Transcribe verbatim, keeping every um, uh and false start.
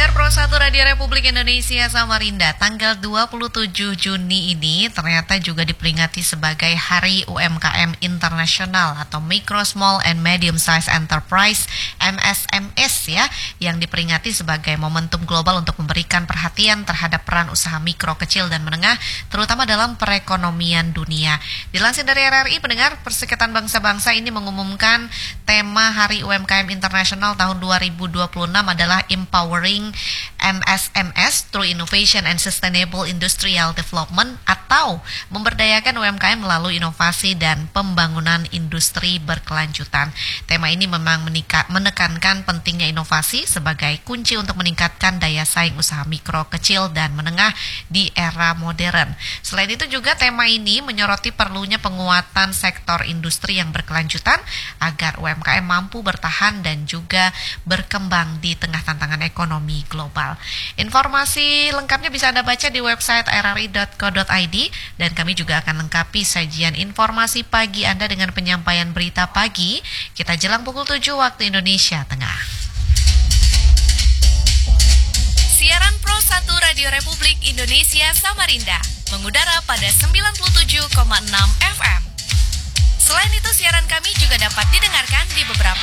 Pendengar Pro satu Radio Republik Indonesia Samarinda, tanggal dua puluh tujuh Juni ini ternyata juga diperingati sebagai Hari U M K M Internasional atau Micro Small and Medium Size Enterprise M S M S ya, yang diperingati sebagai momentum global untuk memberikan perhatian terhadap peran usaha mikro, kecil dan menengah terutama dalam perekonomian dunia. Dilansir dari R R I, pendengar, Perserikatan Bangsa-Bangsa ini mengumumkan tema Hari U M K M Internasional tahun dua ribu dua puluh enam adalah Empowering M S M S through Innovation and Sustainable Industrial Development, atau memberdayakan U M K M melalui inovasi dan pembangunan industri berkelanjutan. Tema ini memang menika, menekankan pentingnya inovasi sebagai kunci untuk meningkatkan daya saing usaha mikro, kecil dan menengah di era modern. Selain itu juga tema ini menyoroti perlunya penguatan sektor industri yang berkelanjutan agar U M K M mampu bertahan dan juga berkembang di tengah tantangan ekonomi global. Informasi lengkapnya bisa Anda baca di website r r i dot co dot i d, dan kami juga akan lengkapi sajian informasi pagi Anda dengan penyampaian berita pagi kita jelang pukul tujuh waktu Indonesia Tengah. Siaran Pro satu Radio Republik Indonesia Samarinda mengudara pada sembilan puluh tujuh koma enam F M. Selain itu, siaran kami juga dapat didengarkan di beberapa